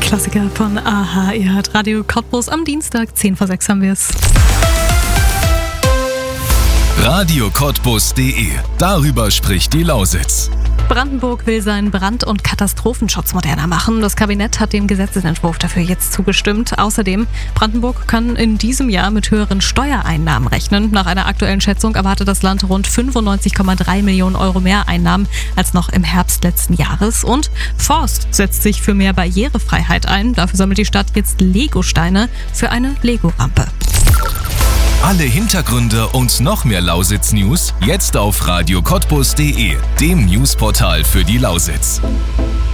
Klassiker von a-ha. Ihr hört Radio Cottbus am Dienstag, 10 vor 6 haben wir es. radiocottbus.de. Darüber spricht die Lausitz. Brandenburg will seinen Brand- und Katastrophenschutz moderner machen. Das Kabinett hat dem Gesetzesentwurf dafür jetzt zugestimmt. Außerdem, Brandenburg kann in diesem Jahr mit höheren Steuereinnahmen rechnen. Nach einer aktuellen Schätzung erwartet das Land rund 95,3 Millionen Euro mehr Einnahmen als noch im Herbst letzten Jahres. Und Forst setzt sich für mehr Barrierefreiheit ein. Dafür sammelt die Stadt jetzt Lego-Steine für eine Lego-Rampe. Alle Hintergründe und noch mehr Lausitz-News jetzt auf radiocottbus.de, dem Newsportal für die Lausitz.